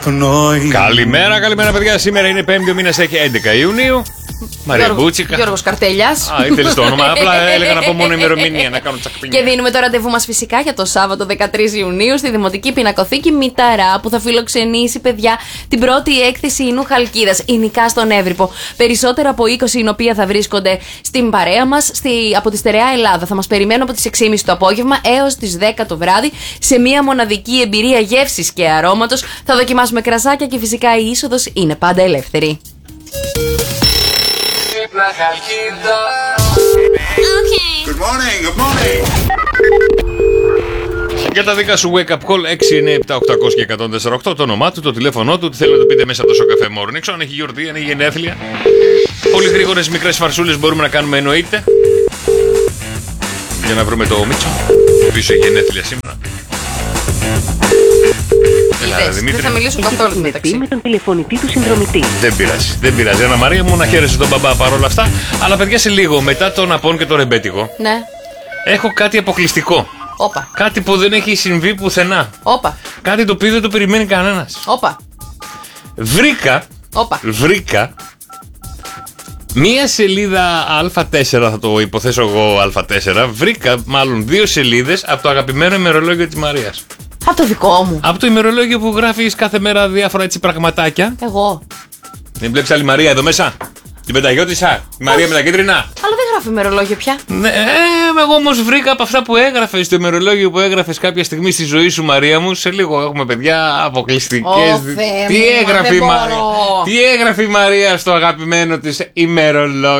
Καλημέρα, καλημέρα παιδιά. Σήμερα είναι 5η, ο μήνας έχει 11 Ιουνίου. Μαρία Μπούτσικα. Γιώργος Καρτέλιας. Α, ήθελες το όνομα. Απλά έλεγα να πω μόνο ημερομηνία, να κάνω τσακπίνια. Και δίνουμε το ραντεβού μας φυσικά για το Σάββατο 13 Ιουνίου στη Δημοτική Πινακοθήκη Μηταρά, που θα φιλοξενήσει παιδιά την πρώτη έκθεση Ινού Χαλκίδας, Ινικά στον Εύρυπο. Περισσότερα από 20 εινοπία θα βρίσκονται στην παρέα μας από τη στερεά Ελλάδα. Θα μας περιμένουν από τις 6.30 το απόγευμα έως τις 10 το βράδυ σε μια μοναδική εμπειρία γεύσης και αρώματος. Θα δοκιμάσουμε κρασάκια και φυσικά η είσοδος είναι πάντα ελεύθερη. Good morning, good morning. Για τα δικά σου wake up call 697-800 και 148, το όνομά του, το τηλέφωνό του, τι θέλετε να το πείτε μέσα από το Σοκαφέ Morning Show, αν έχει γιορτή, αν έχει γενέθλια. Πολύ γρήγορες μικρές φαρσούλες μπορούμε να κάνουμε, εννοείται. Για να βρούμε το Μίτσο, ο οποίος έχει γενέθλια σήμερα. Δεν θα μιλήσω καθόλου μεταξύ. Με τον τηλεφωνητή του συνδρομητή. Δεν πειράζει, δεν πειράζει. Αννα Μαρία μου, να χαίρεσαι τον μπαμπά παρόλα αυτά. Αλλά παιδιά, σε λίγο μετά τον Απόν και τον Ρεμπέτικο, Ναι. έχω κάτι αποκλειστικό. Όπα. Κάτι που δεν έχει συμβεί πουθενά. Όπα. Κάτι το οποίο δεν το περιμένει κανένας. Όπα. Βρήκα μία σελίδα Α4, θα το υποθέσω εγώ Α4. Βρήκα μάλλον 2 σελίδες από το αγαπημένο ημερολόγιο της Μαρίας. Από το δικό μου. Από το ημερολόγιο που γράφεις κάθε μέρα διάφορα έτσι πραγματάκια. Εγώ. Δεν βλέπεις άλλη Μαρία εδώ μέσα? Την πενταγιώτισσα, η Μαρία με τα κίτρινα. Αλλά δεν γράφει ημερολόγιο πια. Ναι, εγώ όμως βρήκα από αυτά που έγραφες στο ημερολόγιο που έγραφες κάποια στιγμή στη ζωή σου, Μαρία μου. Σε λίγο έχουμε παιδιά αποκλειστικές. Τι έγραφε η Μαρία στο αγαπημένο της ημερολόγιο?